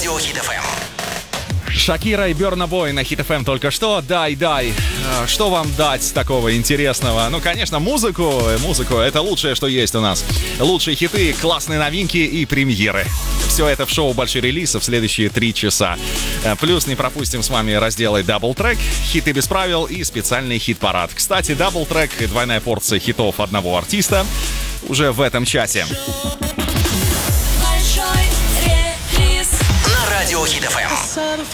Радио Хит ФМ. Шакира и Burna Boy на Хит ФМ только что. Дай. Что вам дать такого интересного? Ну, конечно, музыку. Музыку — это лучшее, что есть у нас. Лучшие хиты, классные новинки и премьеры. Все это в шоу «Большой релиз» в следующие 3 часа. Плюс не пропустим с вами разделы «Дабл-трек», «Хиты без правил» и специальный хит-парад. Кстати, «Дабл-трек» — двойная порция хитов одного артиста уже в этом часе. На Радио Хит ФМ.